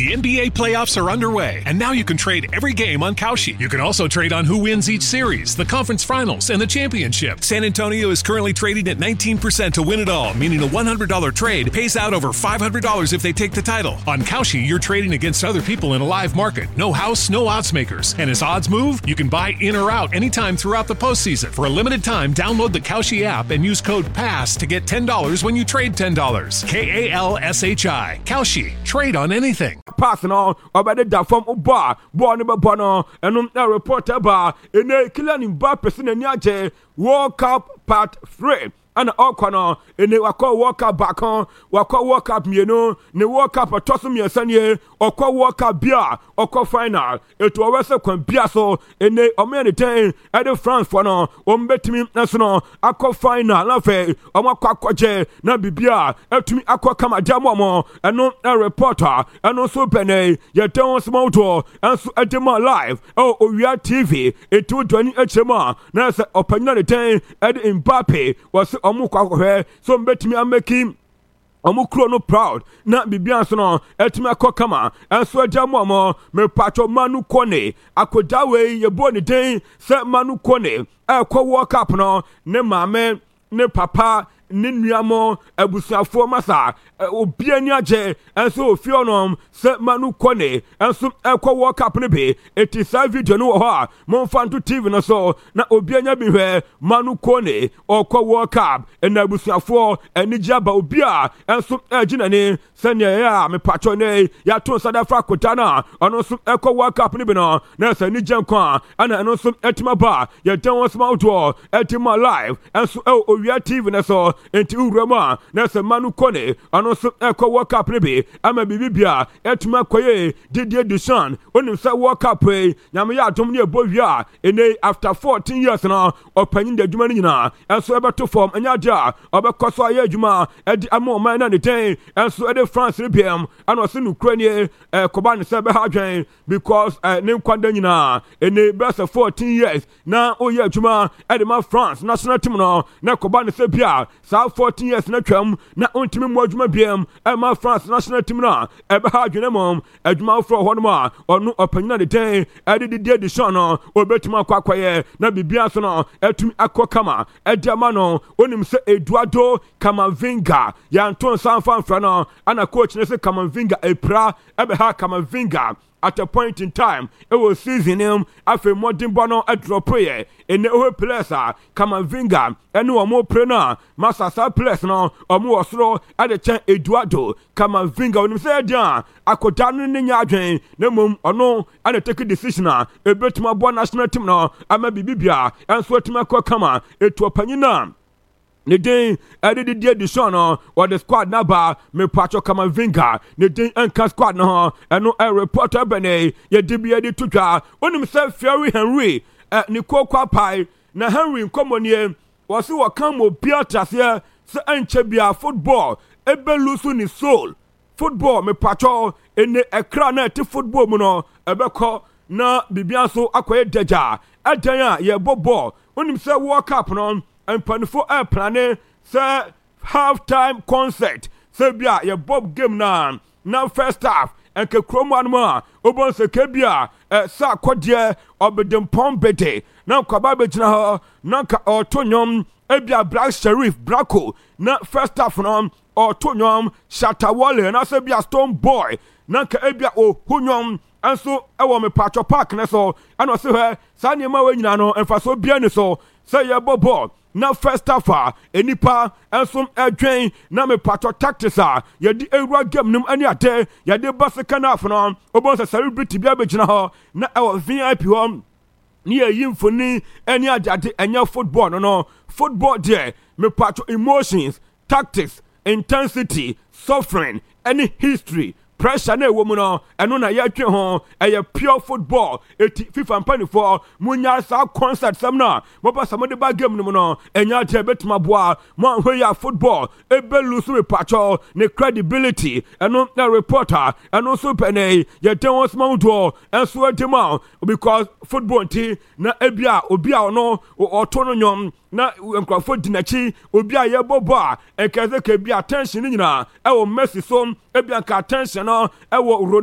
The NBA playoffs are underway, and now you can trade every game on Kalshi. You can also trade on who wins each series, the conference finals, and the championship. San Antonio is currently trading at 19% to win it all, meaning a $100 trade pays out over $500 if they take the title. On Kalshi, you're trading against other people in a live market. No house, no odds makers. And as odds move, you can buy in or out anytime throughout the postseason. For a limited time, download the Kalshi app and use code PASS to get $10 when you trade $10. KALSHI. Kalshi. Trade on anything. Passing on over the Dafom Bar, born about Bono, and a reporter bar in a killing Mbappe in Niaje, World Cup Part 3. And Okano, and they were called walk up back on, walk up, you know, they walk up a tossum your sanye, or call walk up beer, or call final. It was a conpiaso, and they are many time at the France for no, bet me national, I call final, laugh, or my quackwaje, not be beer, to me, I call come a jamamo, and no a reporter, and also Penny, your town's motor, and so at them live, oh, we are TV, it 220 HMR, now it's opinion time at Mbappe was. So bet me I'm making no proud na bibia so no etime akokama enso ajamomo me pacho manu kone akoda we ye bo ne den se manu kone ekwo World Cup no ne mame ne papa ne nuamo abusuafo masa obi ani age enso ofionom se manu kone enso ekwo World Cup ne be etisa video no ho a monfanto TV no so na obi anya bi hwe manu kone okwo World Cup en abusuafo ani jaba obi a enso aginane se ne ya me pacho ne ya to sada fra kotana ono so ekwo World Cup ne be no na se ni jankwa ana eno so etima ba ya dan was mouth etima live enso owia TV no so enti urama na se manu kone ano so ekwa World Cup ne be ama bibibia etuma koye Didier Deschamps onim se World Cup e nyame ya atom ne ebowia ene after 14 years na opanyin da dwuma nyina enso ebeto form anya dia obekoso aye dwuma edi amoma na ne den enso ede France BM ano se Ukraine koba ne se be ha dwen because ne kwanda nyina ene best 14 years na oye dwuma ede ma France national team no na koba ne se bia sa 14 years na twam na ontimi mo adwuma biam ma France national team na ebe ha adwene mom adwuma fro ho no ma onu opanyina de den Didier Deschamps no obetuma kwakwaye na bibia so no etumi akokama ediama no onim se Eduardo Camavinga ya Anton Sanfanfra no ana coach ne se Camavinga epra ebe ha Camavinga at a point in time, it was season him after modern bono at drop prayer in the old place. Camavinga and no more prena, Massa place no, or more slow at the chain Eduardo Camavinga when he said, yeah, I could down in the yard, no mum or no, and take a decision. A bit my born national team now, I may be Bibia, and sweat my kokama, it to a panina. Ne den Didier Deschamps or the squad naba me pacho Camavinga ne den enka squad no eno reporter bene ye dibia de tutwa onim se Thierry Henry ne kokwa pai na Henry nkomonie wo se wo kan mo bia trase se enche bia football ebe lusu ni soul football me pacho ene ekra na ti football mu no ebeko na bibia so akoye deja adan a ye bobo onim se World Cup no and panfo planning say half-time concert say bia ye bob game na first half and ke kromo anma obon se ke bia sa kodie obedem pombete na kwaba begina ho na ka otonyom ebia Black Sheriff Bracco na first half no otonyom Shatawale na say bia Stone Boy na ka ebia ohonyom anso ewo me patcho park na so ano se he sa nyema we nyina no emfa so bia ni so say ye bobo na first half enipa ensom adwen na me patro tactics ye di ewura game nim ani ate ye di second half no obon se celebrity bia begina ho na e VIP ho ni yimfoni ani ajade enya football no football there me patro emotions tactics intensity suffering any history pressure na ewo mu no eno na ya twe ho pure football eti FIFA mpani for munya sa concert sam na mo pa sam de ba game no no enya te betuma boa mo hwe ya football ebe lusu me pacho ne credibility eno na reporter eno so pene ye den was mount enso adema because football ti na ebia obi a no oto no nyom na nkrofo dinachi obi a ye bobo a ekeze ke bia attention nyina e wo Messi so ebia ka attention no e wo